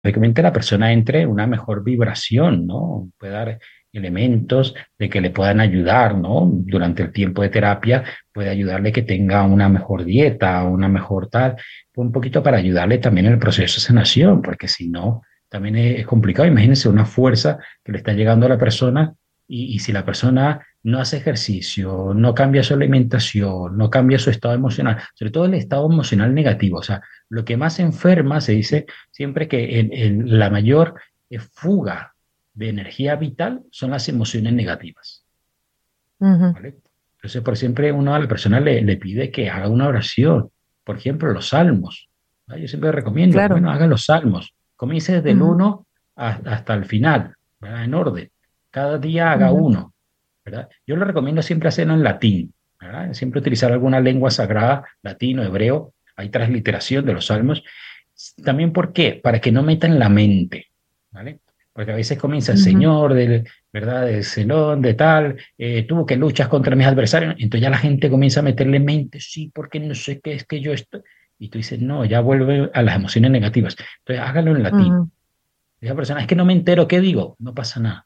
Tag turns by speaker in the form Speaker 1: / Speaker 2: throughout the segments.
Speaker 1: lógicamente la persona entre en una mejor vibración, ¿no? Puede dar elementos de que le puedan ayudar, ¿no? Durante el tiempo de terapia puede ayudarle que tenga una mejor dieta, una mejor tal, un poquito para ayudarle también en el proceso de sanación, porque si no, también es complicado. Imagínense una fuerza que le está llegando a la persona y si la persona no hace ejercicio, no cambia su alimentación, no cambia su estado emocional, sobre todo el estado emocional negativo, o sea, lo que más enferma, se dice siempre que la mayor fuga de energía vital son las emociones negativas,
Speaker 2: Ujú.
Speaker 1: ¿vale? Entonces, por siempre uno a la persona le pide que haga una oración, por ejemplo, los salmos, ¿vale? Yo siempre recomiendo,
Speaker 2: Claro.
Speaker 1: bueno, haga los salmos, comience desde el
Speaker 2: Ujú,
Speaker 1: uno hasta el final, ¿verdad? En orden. Cada día haga
Speaker 2: ujú,
Speaker 1: uno, ¿verdad? Yo le recomiendo siempre hacerlo en latín, ¿verdad? Siempre utilizar alguna lengua sagrada, latín o hebreo, hay transliteración de los salmos. También, ¿por qué? Para que no metan la mente, ¿vale? Porque a veces comienza el
Speaker 2: ujú,
Speaker 1: Señor, ¿verdad? Del Celón, de tal, tú que luchas contra mis adversarios, entonces ya la gente comienza a meterle mente, sí, porque no sé qué es que yo estoy. Y tú dices, no, ya vuelve a las emociones negativas. Entonces hágalo en latín.
Speaker 2: ujú,
Speaker 1: Esa persona, es que no me entero qué digo, no pasa nada.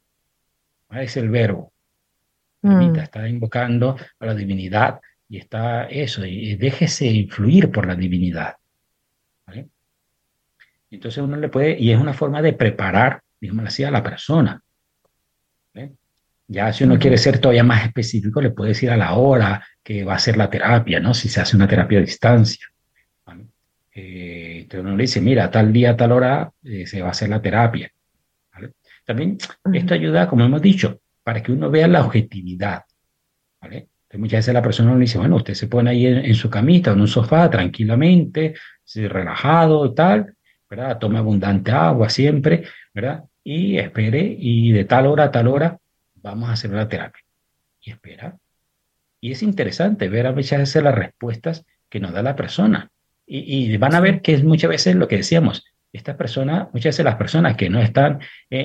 Speaker 1: ¿Vale? Es el verbo. Permita,
Speaker 2: mm.
Speaker 1: está invocando a la divinidad y está eso, y déjese influir por la divinidad, ¿vale? Entonces uno le puede, y es una forma de preparar, digamos así, a la persona, ¿vale? Ya si uno quiere
Speaker 2: Ujú.
Speaker 1: ser todavía más específico, le puede decir a la hora que va a ser la terapia, ¿no? Si se hace una terapia a distancia, ¿vale? Entonces uno le dice, mira, tal día, tal hora se va a hacer la terapia, ¿vale? También
Speaker 2: Ujú.
Speaker 1: esto ayuda, como hemos dicho, para que uno vea la objetividad, ¿vale? Entonces, muchas veces la persona le dice, bueno, usted se pone ahí en su camita o en un sofá tranquilamente, sí, relajado y tal, ¿verdad? Tome abundante agua siempre, ¿verdad? Y espere, y de tal hora a tal hora vamos a hacer una terapia. Y espera. Y es interesante ver a muchas veces las respuestas que nos da la persona. Y van a ver
Speaker 2: Sí.
Speaker 1: que es muchas veces lo que decíamos, estas personas, muchas veces las personas que no están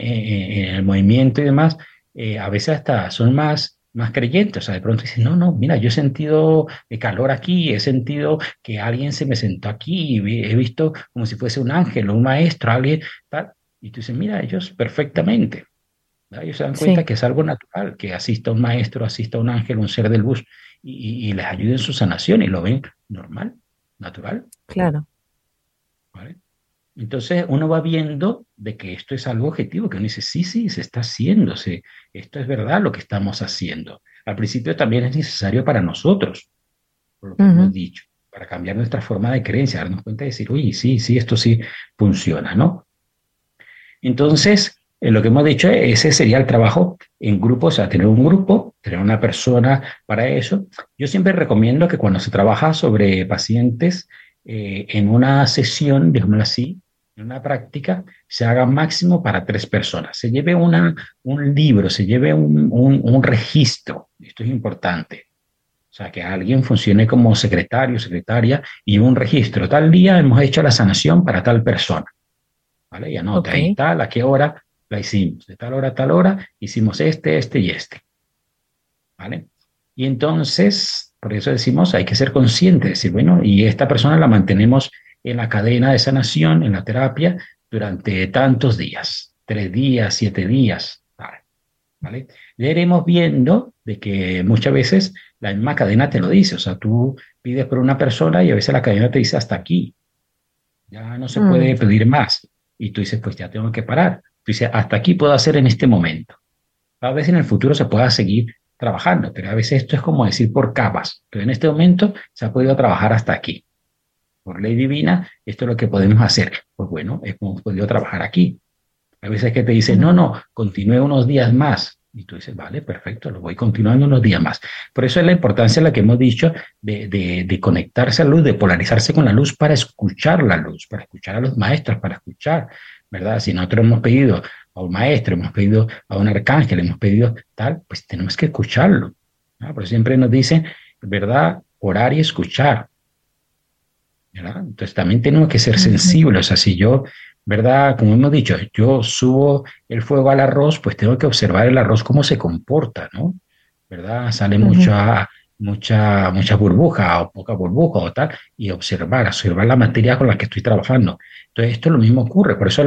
Speaker 1: en el movimiento y demás, a veces hasta son más creyentes. O sea, de pronto dicen, no, no, mira, yo he sentido calor aquí, he sentido que alguien se me sentó aquí, y he visto como si fuese un ángel o un maestro, alguien, tal. Y tú dices, mira, ellos perfectamente. ¿Verdad? Ellos se dan cuenta
Speaker 2: Sí,
Speaker 1: que es algo natural, que asista un maestro, asista un ángel, un ser del luz y les ayude en su sanación y lo ven normal, natural,
Speaker 2: claro.
Speaker 1: ¿vale? Entonces uno va viendo de que esto es algo objetivo, que uno dice, sí, sí, se está haciendo, esto es verdad lo que estamos haciendo. Al principio también es necesario para nosotros, por lo que hemos
Speaker 2: Ujú,
Speaker 1: dicho, para cambiar nuestra forma de creencia, darnos cuenta y decir, uy, sí, sí, esto sí funciona, ¿no? Entonces, lo que hemos dicho, ese sería el trabajo en grupo, o sea, tener un grupo, tener una persona para eso. Yo siempre recomiendo que cuando se trabaja sobre pacientes, en una sesión, digámoslo así, en una práctica, se haga máximo para 3 personas. Se lleve un libro, se lleve un registro. Esto es importante. O sea, que alguien funcione como secretario, secretaria y un registro. Tal día hemos hecho la sanación para tal persona. ¿Vale? Y anota ahí
Speaker 2: ok.
Speaker 1: tal, a qué hora la hicimos, de tal hora a tal hora, hicimos este y este, ¿vale? Y entonces, por eso decimos, hay que ser consciente, decir, bueno, y esta persona la mantenemos en la cadena de sanación, en la terapia, durante tantos días, 3 días, 7 días, ¿vale? ¿Vale? Ya iremos viendo de que muchas veces la misma cadena te lo dice, o sea, tú pides por una persona y a veces la cadena te dice hasta aquí, ya no se puede
Speaker 2: Mm,
Speaker 1: pedir más. Y tú dices, pues ya tengo que parar. Tú dices, hasta aquí puedo hacer en este momento. A veces en el futuro se pueda seguir trabajando, pero a veces esto es como decir por capas. Pero en este momento se ha podido trabajar hasta aquí. Por ley divina, esto es lo que podemos hacer. Pues bueno, hemos podido trabajar aquí. A veces que te dicen, no,
Speaker 2: mm,
Speaker 1: no, continúe unos días más. Y tú dices, vale, perfecto, lo voy continuando unos días más. Por eso es la importancia, la que hemos dicho, de conectarse a la luz, de polarizarse con la luz para escuchar la luz, para escuchar a los maestros, para escuchar, ¿verdad? Si nosotros hemos pedido a un maestro, hemos pedido a un arcángel, hemos pedido tal, pues tenemos que escucharlo, ¿no? Por eso siempre nos dicen, ¿verdad? Orar y escuchar, ¿verdad? Entonces también tenemos que ser
Speaker 2: ujú,
Speaker 1: sensibles, o sea, si yo, ¿verdad? Como hemos dicho, yo subo el fuego al arroz, pues tengo que observar el arroz cómo se comporta, ¿no? ¿Verdad? Sale
Speaker 2: ujú.
Speaker 1: mucha burbuja o poca burbuja o tal, y observar la materia con la que estoy trabajando. Entonces, esto lo mismo ocurre, por eso